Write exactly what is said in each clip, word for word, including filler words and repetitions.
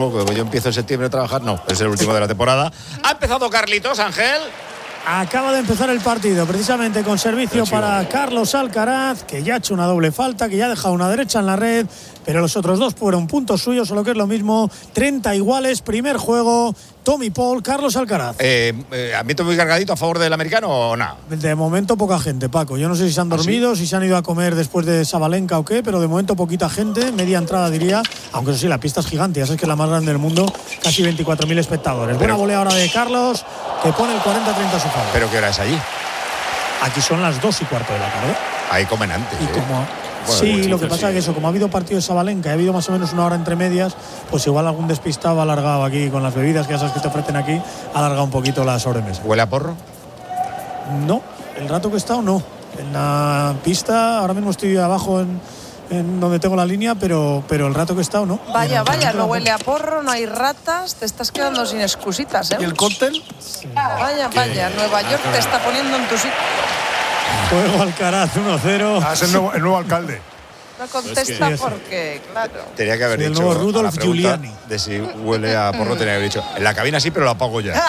último, yo empiezo en septiembre a trabajar, no, es el último de la temporada. Ha empezado Carlitos, Ángel. Acaba de empezar el partido, precisamente con servicio para Carlos Alcaraz, que ya ha hecho una doble falta, que ya ha dejado una derecha en la red, pero los otros dos fueron puntos suyos, solo que es lo mismo, treinta iguales, primer juego, Tommy Paul, Carlos Alcaraz. Eh, eh, ¿Ambiente muy cargadito a favor del americano o nada? De momento poca gente, Paco. Yo no sé si se han dormido, ¿Ah, sí? si se han ido a comer después de Sabalenka o qué, pero de momento poquita gente, media entrada diría, aunque eso sí, la pista es gigante, ya sabes que es la más grande del mundo, casi veinticuatro mil espectadores. Pero, buena volea ahora de Carlos, que pone el cuarenta treinta a su favor. ¿Pero qué hora es allí? Aquí son las dos y cuarto de la tarde. Ahí comen antes. Y ¿eh? como, bueno, sí, lo que pasa es que eso, como ha habido partido de Sabalenka, ha habido más o menos una hora entre medias, pues igual algún despistado ha alargado aquí con las bebidas que ya sabes que te ofrecen aquí, ha alargado un poquito la sobremesa. ¿Huele a porro? No, el rato que he estado no. En la pista, ahora mismo estoy abajo en, en donde tengo la línea, pero, pero el rato que he estado no. Vaya, vaya, no huele a porro, no hay ratas, te estás quedando sin excusitas, ¿eh? ¿Y el cóctel? Sí. Vaya, vaya, Nueva York te está poniendo en tu sitio. Juego Alcaraz uno cero. Ah, es el nuevo, el nuevo alcalde. No contesta es que, porque, claro. Tenía que haber sí, dicho. El nuevo Rudolf Giuliani. De si huele a porro, tenía que haber dicho. En la cabina sí, pero lo apago ya.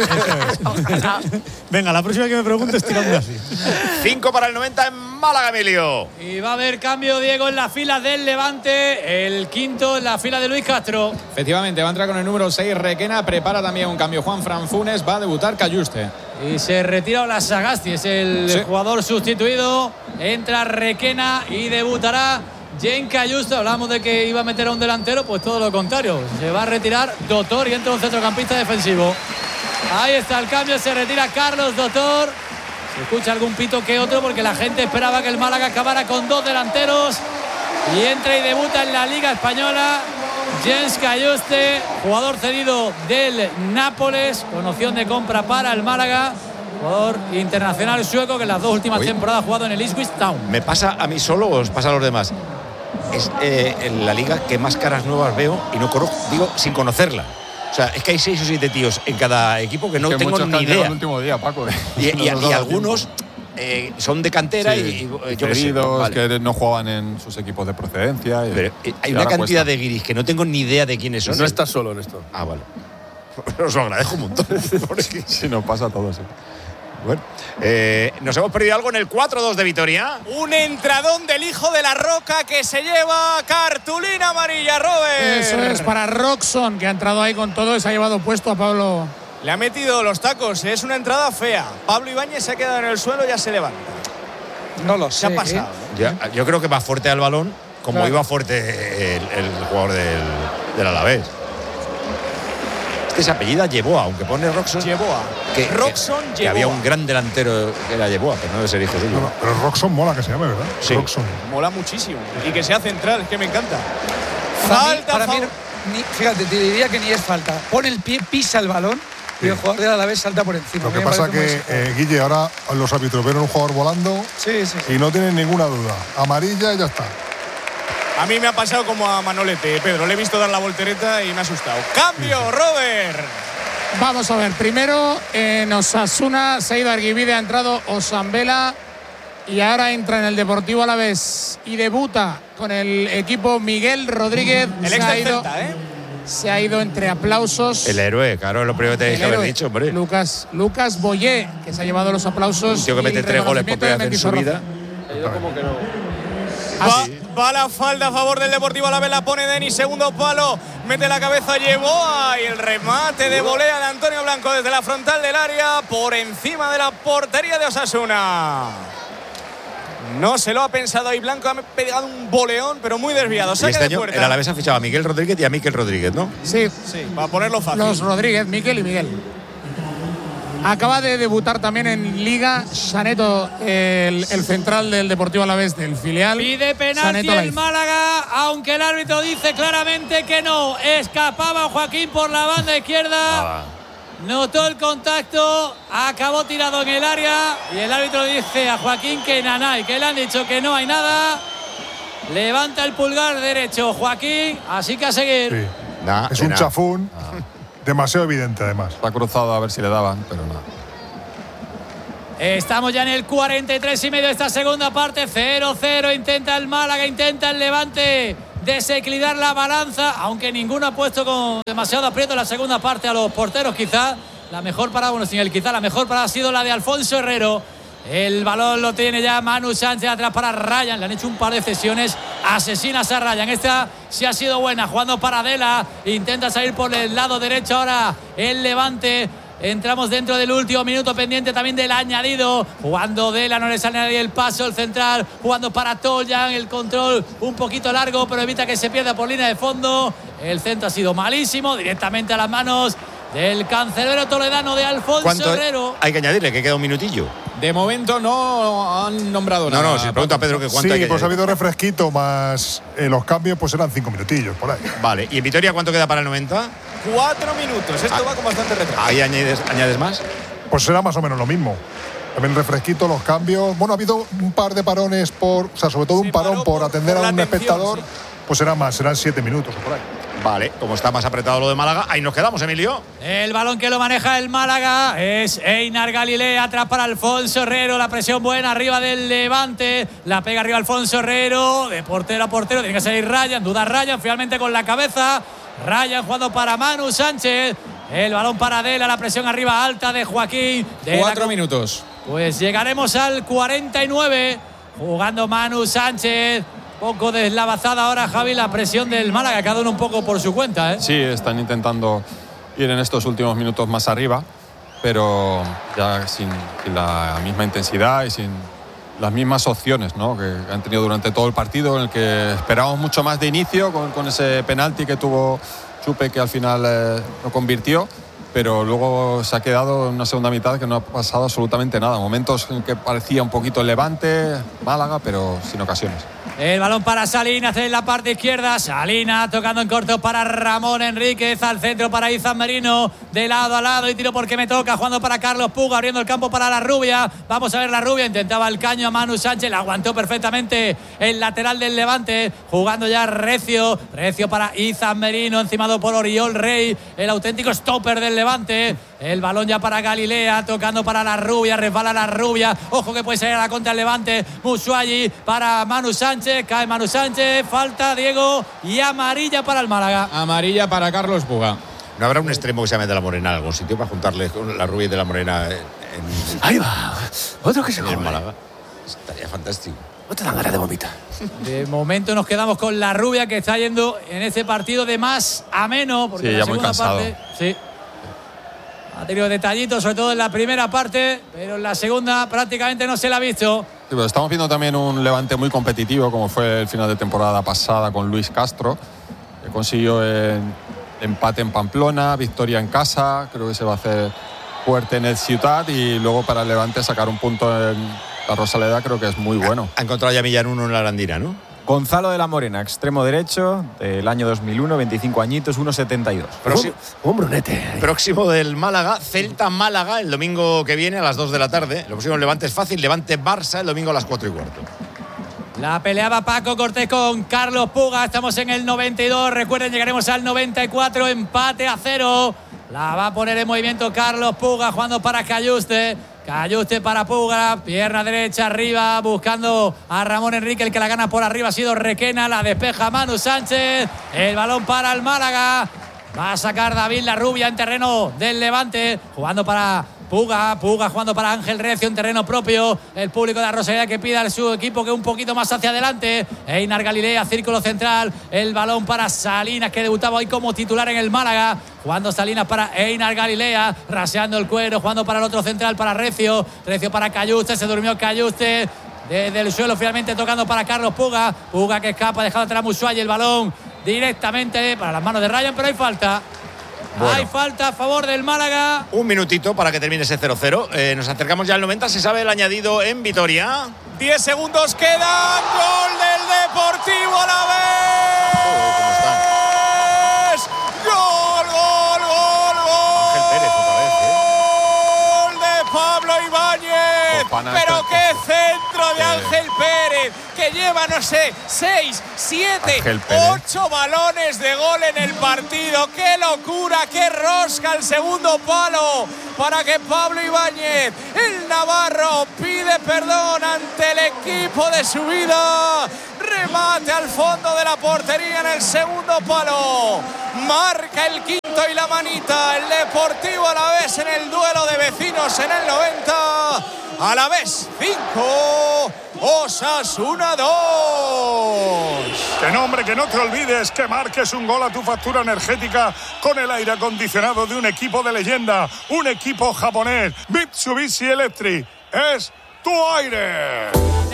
Venga, la próxima que me preguntes, tirando así. Cinco para el noventa en Málaga, Emilio. Y va a haber cambio, Diego, en la fila del Levante. El quinto en la fila de Luis Castro. Efectivamente, va a entrar con el número seis Requena. Prepara también un cambio Juan Fran Funes. Va a debutar Cayuste. Y se retira Ola Sagasti, es el sí. jugador sustituido. Entra Requena y debutará Jane Cayuste. Hablamos de que iba a meter a un delantero, pues todo lo contrario. Se va a retirar Doctor y entra un centrocampista defensivo. Ahí está el cambio, se retira Carlos Doctor. Se escucha algún pito que otro porque la gente esperaba que el Málaga acabara con dos delanteros. Y entra y debuta en la Liga Española Jens Cayuste, jugador cedido del Nápoles, con opción de compra para el Málaga. Jugador internacional sueco que en las dos últimas Uy. temporadas ha jugado en el Ipswich Town. ¿Me pasa a mí solo o os pasa a los demás? Es eh, en la liga que más caras nuevas veo y no conozco, digo, sin conocerla. O sea, es que hay seis o siete tíos en cada equipo que no es que tengo ni idea. El último día, Paco. Y, y, y, y algunos eh, son de cantera sí, y, y yo queridos, que, sé, vale. que no jugaban en sus equipos de procedencia. Y, Pero, eh, hay una cantidad cuesta. de guiris que no tengo ni idea de quiénes son. No estás solo en esto. Ah, vale. Os lo agradezco un montón. Porque... sí, nos pasa a todos. Sí. Bueno, eh, nos hemos perdido algo en el cuatro dos de Vitoria. Un entradón del hijo de la Roca que se lleva cartulina amarilla, Robert. Eso es para Roxon, que ha entrado ahí con todo y se ha llevado puesto a Pablo. Le ha metido los tacos, es una entrada fea. Pablo Ibáñez se ha quedado en el suelo y ya se levanta. No lo sé. Se ha pasado. ¿eh? Ya, yo creo que va fuerte al balón como claro. iba fuerte el, el jugador del, del Alavés. Esa apellida Yeboa, aunque pone Roxon. Yeboa. Que, Roxon que, que había un gran delantero que era Yeboa, pero no debe ser hijo suyo. No, no, pero Roxon mola que se llame, ¿verdad? Sí. Roxon. Mola muchísimo. Y que sea central, es que me encanta. Para falta, mí, para mí, ni, fíjate, te diría que ni es falta. Pone el pie, pisa el balón sí. y el jugador de Alavés salta por encima. Lo que pasa es que, eh, Guille, ahora los árbitros ven a un jugador volando sí, sí, sí. y no tienen ninguna duda. Amarilla y ya está. A mí me ha pasado como a Manolete, Pedro. Le he visto dar la voltereta y me ha asustado. ¡Cambio, Robert! Vamos a ver, primero en Osasuna se ha ido Arguibide, ha entrado Osambela y ahora entra en el Deportivo Alavés y debuta con el equipo Miguel Rodríguez. El se, ex ha ido, Celta, ¿eh? se ha ido entre aplausos. El héroe, claro, es lo primero que tenéis que haber dicho, hombre. Lucas, Lucas Boyé, que se ha llevado los aplausos. Un tío que mete tres goles por primera vez en su vida. Ha ido como que no. Va, va la falda a favor del Deportivo Alavés, la pone Denis, segundo palo, mete la cabeza Yeboa y el remate de volea de Antonio Blanco desde la frontal del área por encima de la portería de Osasuna. No se lo ha pensado ahí Blanco, ha pegado un boleón, pero muy desviado. Saque y este de año puerta. el Alavés ha fichado a Miguel Rodríguez y a Miquel Rodríguez, ¿no? Sí, sí, para ponerlo fácil. Los Rodríguez, Miquel y Miguel. Acaba de debutar también en Liga Saneto, el, el central del Deportivo Alavés del filial. Pide penalti el Málaga, aunque el árbitro dice claramente que no. Escapaba Joaquín por la banda izquierda. Ah. Notó el contacto, acabó tirado en el área y el árbitro dice a Joaquín que nanay, que le han dicho que no hay nada. Levanta el pulgar derecho Joaquín, así que a seguir. Sí. Nah, es un nah. chafún. Ah. Demasiado evidente, además. Está cruzado a ver si le daban, pero nada. Estamos ya en el cuarenta y tres y medio de esta segunda parte. cero cero. Intenta el Málaga, intenta el Levante desequilibrar la balanza, aunque ninguno ha puesto con demasiado aprieto en la segunda parte a los porteros. Quizá la mejor parada, bueno, sin el quizá la mejor parada ha sido la de Alfonso Herrero. El balón lo tiene ya Manu Sánchez atrás para Ryan. Le han hecho un par de cesiones asesinas a Ryan. Esta sí ha sido buena, jugando para Dela. Intenta salir por el lado derecho ahora el Levante. Entramos dentro del último minuto, pendiente también del añadido. Jugando Dela, no le sale nadie el paso, el central. Jugando para Toljan, el control un poquito largo, pero evita que se pierda por línea de fondo. El centro ha sido malísimo, directamente a las manos del cancerbero toledano de Alfonso Herrero. Hay que añadirle que queda un minutillo. De momento no han nombrado nada. No, no, si pregunta a Pedro que cuánto sí, hay que pues ha añadir. habido refresquito más eh, los cambios, pues eran cinco minutillos por ahí. Vale, ¿y en Vitoria cuánto queda para el noventa? Cuatro minutos. Esto Ah. va con bastante retraso. Ahí añades, añades más. Pues será más o menos lo mismo. También el refresquito, los cambios. Bueno, ha habido un par de parones por, o sea, sobre todo Sí, un parón paró por, por- atender por a la un atención, espectador. sí. Pues será más, serán siete minutos o por ahí. Vale, como está más apretado lo de Málaga, ahí nos quedamos, Emilio. El balón que lo maneja el Málaga es Einar Galilea, atrás para Alfonso Herrero. La presión buena arriba del Levante. La pega arriba Alfonso Herrero. De portero a portero tiene que salir Ryan. Duda Ryan, finalmente con la cabeza. Ryan jugando para Manu Sánchez. El balón para Dela, la presión arriba alta de Joaquín. Dela Cuatro con- minutos. Pues llegaremos al cuarenta y nueve. Jugando Manu Sánchez. Poco deslavazada ahora, Javi, la presión del Málaga. Cada uno un poco por su cuenta, ¿eh? Sí, están intentando ir en estos últimos minutos más arriba, pero ya sin, sin la misma intensidad y sin las mismas opciones, ¿no?, que han tenido durante todo el partido, en el que esperábamos mucho más de inicio con, con ese penalti que tuvo Chupe, que al final eh, no convirtió, pero luego se ha quedado en una segunda mitad que no ha pasado absolutamente nada. Momentos en que parecía un poquito el Levante, Málaga, pero sin ocasiones. El balón para Salinas en la parte izquierda. Salinas tocando en corto para Ramón Enríquez. Al centro para Izan Merino. De lado a lado y tiro porque me toca. Jugando para Carlos Puga. Abriendo el campo para la Rubia. Vamos a ver la Rubia. Intentaba el caño a Manu Sánchez. La aguantó perfectamente el lateral del Levante. Jugando ya Recio. Recio para Izan Merino. Encimado por Oriol Rey. El auténtico stopper del Levante. El balón ya para Galilea. Tocando para la Rubia. Resbala la Rubia. Ojo que puede salir a la contra el Levante. Musuayi para Manu Sánchez. Cae Manu Sánchez, falta Diego y amarilla para el Málaga. Amarilla para Carlos Puga. ¿No habrá un extremo que se llame de la Morena en algún sitio para juntarle con la Rubia y de la Morena en, en, Ahí va, otro que se en el come. Málaga? Estaría fantástico. No te dan ganas de vomitar. De momento nos quedamos con la Rubia, que está yendo en este partido de más a menos. Porque Sí, en la ya muy segunda cansado. parte, sí. Ha tenido detallitos, sobre todo en la primera parte, pero en la segunda prácticamente no se la ha visto. Sí, pero estamos viendo también un Levante muy competitivo, como fue el final de temporada pasada con Luis Castro, que consiguió el empate en Pamplona, victoria en casa. Creo que se va a hacer fuerte en el Ciutat y luego para el Levante sacar un punto en la Rosaleda creo que es muy bueno. Ha encontrado ya Millán uno en la Arandina, ¿no? Gonzalo de la Morena, extremo derecho, del año dos mil uno, veinticinco añitos, uno setenta y dos. Próximo, Un brunete. próximo del Málaga, Celta Málaga, el domingo que viene a las dos de la tarde. Lo próximo Levante es fácil, Levante Barça el domingo a las cuatro y cuarto. La peleaba Paco Cortés con Carlos Puga. Estamos en el noventa y dos. Recuerden, llegaremos al noventa y cuatro. Empate a cero. La va a poner en movimiento Carlos Puga, jugando para Cayuste. Cayuste para Puga, pierna derecha arriba, buscando a Ramón Enrique. El que la gana por arriba ha sido Requena. La despeja Manu Sánchez. El balón para el Málaga. Va a sacar David La Rubia en terreno del Levante, jugando para Puga, Puga jugando para Ángel Recio en terreno propio. El público de la Rosaleda que pide a su equipo que un poquito más hacia adelante. Einar Galilea, círculo central. El balón para Salinas, que debutaba hoy como titular en el Málaga. Jugando Salinas para Einar Galilea, raseando el cuero, jugando para el otro central, para Recio. Recio para Cayuste, se durmió Cayuste. Desde el suelo finalmente tocando para Carlos Puga. Puga que escapa, dejando atrás a Musuayi. El balón directamente para las manos de Ryan, pero hay falta. Bueno. Hay falta a favor del Málaga. Un minutito para que termine ese cero cero. Eh, nos acercamos ya al noventa. ¿Se sabe el añadido en Vitoria? diez segundos quedan. Gol del Deportivo a la vez. Gol, gol, gol, gol. Ángel Pérez otra vez, ¿eh? Gol de Pablo Ibáñez. Fofana, Pero esto- qué centro de Eh. Ángel Pérez, que lleva, no sé, seis, siete, Ángel Pérez. ocho balones de gol en el partido. ¡Qué locura! ¡Qué rosca el segundo palo! Para que Pablo Ibáñez, el navarro, pide perdón ante el equipo de su vida. remate al fondo de la portería en el segundo palo. Marca el quinto y la manita. El Deportivo Alavés en el duelo de vecinos en el noventa. Alavés cinco, Osasuna dos. Que no, hombre, que no te olvides que marques un gol a tu factura energética con el aire acondicionado de un equipo de leyenda, un equipo japonés, Mitsubishi Electric. Es tu aire.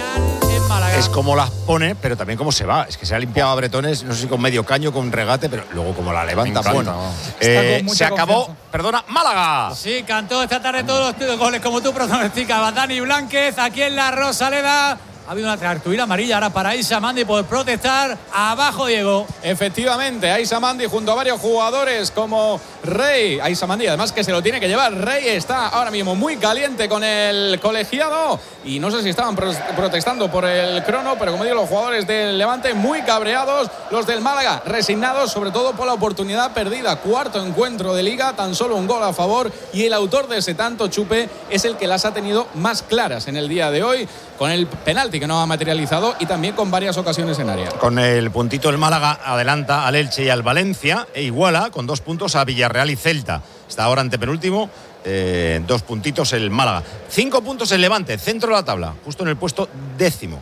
Es como las pone, pero también como se va. Es que se ha limpiado a Bretones, no sé si con medio caño, con regate, pero luego como la levanta. Bueno, eh, se acabó, confianza. Perdona, Málaga. Sí, cantó esta tarde todos los goles como tú pronosticabas, Dani Blánquez, aquí en la Rosaleda. Ha habido una cartulina amarilla ahora para Aissa Mandi por protestar. Abajo, Diego. Efectivamente, Aissa Mandi junto a varios jugadores como Rey. Aissa Mandi, además que se lo tiene que llevar. Rey está ahora mismo muy caliente con el colegiado. Y no sé si estaban pro- protestando por el crono, pero como digo, los jugadores del Levante muy cabreados. Los del Málaga resignados, sobre todo por la oportunidad perdida. Cuarto encuentro de Liga, tan solo un gol a favor. Y el autor de ese tanto, Chupe, es el que las ha tenido más claras en el día de hoy, con el penalti que no ha materializado y también con varias ocasiones en área. Con el puntito el Málaga adelanta al Elche y al Valencia e iguala con dos puntos a Villarreal y Celta. Está ahora antepenúltimo, eh, dos puntitos el Málaga. Cinco puntos el Levante, centro de la tabla, justo en el puesto décimo.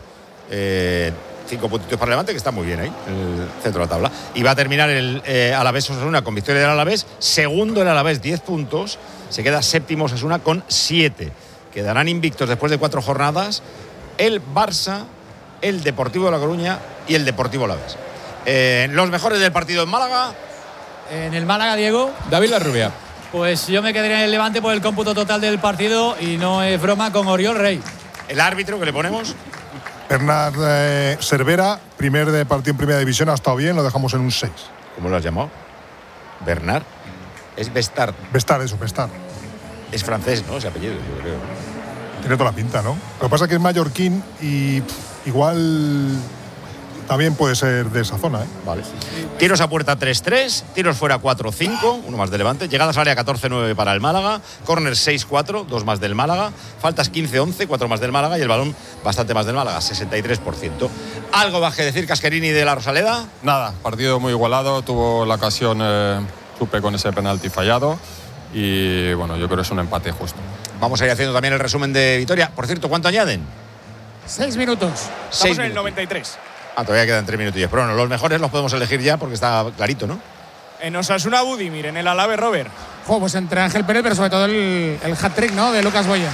Eh, cinco puntitos para el Levante, que está muy bien ahí, en el centro de la tabla. Y va a terminar el eh, Alavés Osasuna con victoria del Alavés. Segundo el Alavés, diez puntos. Se queda séptimo Osasuna con siete. Quedarán invictos después de cuatro jornadas el Barça, el Deportivo de La Coruña y el Deportivo Alavés. Eh, los mejores del partido en Málaga. En el Málaga, Diego. David Larrubia. Pues yo me quedaría en el Levante por el cómputo total del partido y no es broma con Oriol Rey. El árbitro que le ponemos. Bernard eh, Cervera, primer de partido en primera división, ha estado bien, lo dejamos en un seis. ¿Cómo lo has llamado? Bernard. Es Bestard. Bestard, eso, Bestard. Es francés, ¿no? Ese apellido, yo creo. Tiene toda la pinta, ¿no? Lo que pasa es que es mallorquín y pff, igual también puede ser de esa zona, ¿eh? Vale. Tiros a puerta tres tres, tiros fuera cuatro cinco, uno más de Levante, llegadas al área catorce nueve para el Málaga, córner seis cuatro, dos más del Málaga, faltas quince once, cuatro más del Málaga y el balón bastante más del Málaga, sesenta y tres por ciento. ¿Algo más que decir Casquerini de la Rosaleda? Nada, partido muy igualado, tuvo la ocasión eh, Chupe con ese penalti fallado y bueno, yo creo que es un empate justo. Vamos a ir haciendo también el resumen de Vitoria. Por cierto, ¿cuánto añaden? Seis minutos. Estamos Seis en el minutos. noventa y tres. Ah, todavía quedan tres minutillos. Pero bueno, los mejores los podemos elegir ya porque está clarito, ¿no? En Osasuna Budimir, en el Alavés Robert. Jo, pues entre Ángel Pérez, pero sobre todo el, el hat-trick, ¿no?, de Lucas Boya.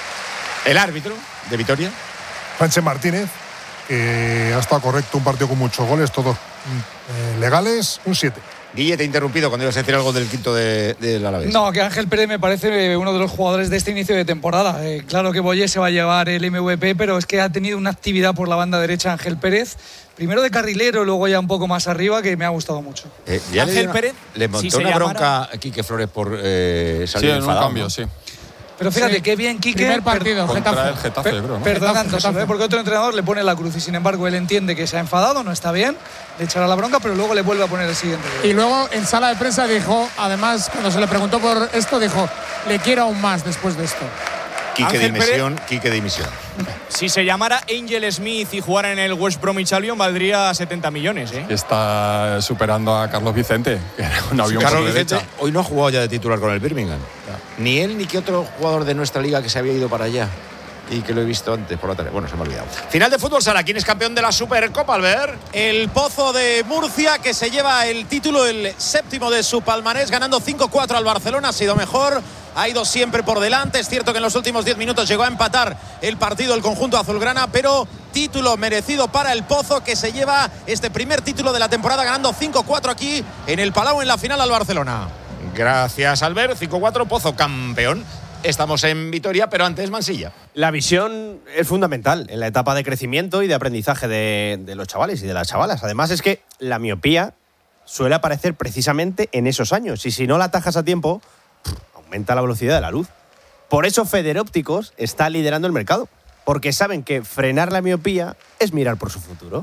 El árbitro de Vitoria. Sánchez Martínez, que ha estado correcto, un partido con muchos goles, todos eh, legales, un siete. Guille, te he interrumpido cuando ibas a decir algo del quinto del de, de Alavés. No, que Ángel Pérez me parece uno de los jugadores de este inicio de temporada. Eh, claro que Boye se va a llevar el M V P, pero es que ha tenido una actividad por la banda derecha Ángel Pérez. Primero de carrilero, luego ya un poco más arriba, que me ha gustado mucho. Eh, ya Ángel le, una, Pérez, le montó si una llamara... bronca a Quique Flores por eh, salir Sí, en enfadado, un cambio, ¿no? sí. Pero fíjate, Sí. qué bien, Quique. Primer partido, Contra Getafe. el Getafe, Per- creo, ¿no? Perdonándoselo, Getafe. ¿eh? Porque otro entrenador le pone la cruz y sin embargo él entiende que se ha enfadado, no está bien, le echará la bronca, pero luego le vuelve a poner el siguiente. Y luego en sala de prensa dijo, además, cuando se le preguntó por esto, dijo, le quiero aún más después de esto. Quique Ángel dimisión, Quique dimisión. Si se llamara Angel Smith y jugara en el West Bromwich Albion, valdría setenta millones, ¿eh? Está superando a Carlos Vicente, que era un avión Carlos por Vicente derecha. hoy no ha jugado ya de titular con el Birmingham. Ni él ni que otro jugador de nuestra liga que se había ido para allá y que lo he visto antes por la tarde. Bueno, se me ha olvidado. Final de fútbol sala. ¿Quién es campeón de la Supercopa, Albert? El Pozo de Murcia, que se lleva el título, el séptimo de su palmarés, ganando cinco cuatro al Barcelona. Ha sido mejor, ha ido siempre por delante. Es cierto que en los últimos diez minutos llegó a empatar el partido el conjunto azulgrana, pero título merecido para el Pozo, que se lleva este primer título de la temporada, ganando cinco cuatro aquí en el Palau en la final al Barcelona. Gracias, Albert. cinco cuatro, Pozo campeón. Estamos en Vitoria, pero antes Mansilla. La visión es fundamental en la etapa de crecimiento y de aprendizaje de, de los chavales y de las chavalas. Además es que la miopía suele aparecer precisamente en esos años y si no la atajas a tiempo, aumenta la velocidad de la luz. Por eso Federópticos está liderando el mercado, porque saben que frenar la miopía es mirar por su futuro.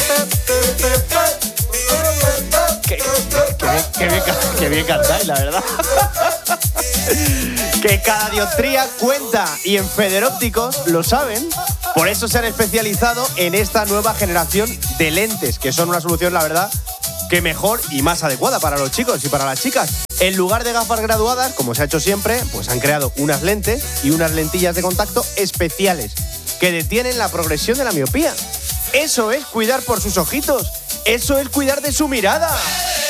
Qué, qué, qué, bien, qué bien cantáis, la verdad. Que cada dioptría cuenta y en Federópticos lo saben Por eso se han especializado en esta nueva generación de lentes, que son una solución, la verdad, que mejor y más adecuada para los chicos y para las chicas. En lugar de gafas graduadas, como se ha hecho siempre, pues han creado unas lentes y unas lentillas de contacto especiales que detienen la progresión de la miopía. Eso es cuidar por sus ojitos. Eso es cuidar de su mirada.